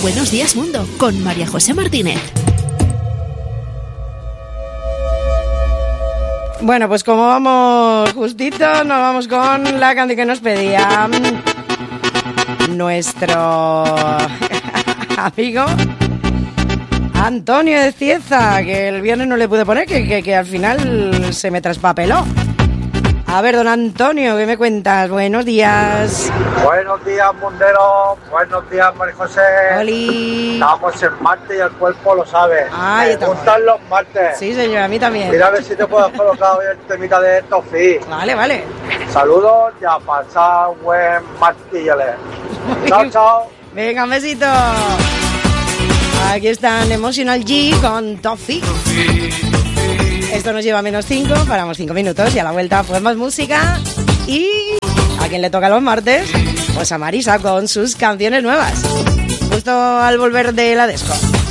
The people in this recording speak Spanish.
Buenos días, mundo, con María José Martínez. Bueno, pues como vamos justito, nos vamos con la canción que nos pedía nuestro amigo Antonio de Cieza, que el viernes no le pude poner, que al final se me traspapeló. A ver, don Antonio, ¿qué me cuentas? Buenos días. Buenos días, Mundero. Buenos días, María José. Oli. Estamos en martes y el cuerpo lo sabe. Ay, me gustan los martes. Sí, señor, a mí también. Mira a ver si te puedo colocar hoy el temita de Tofi. Vale, vale. Saludos y a pasar un buen martillale. Chao, chao. Venga, un besito. Aquí están Emotional G con Tofi. Esto nos lleva a -5, paramos 5 minutos y a la vuelta pues más música. Y a quien le toca los martes, pues a Marisa con sus canciones nuevas. Justo al volver de la disco.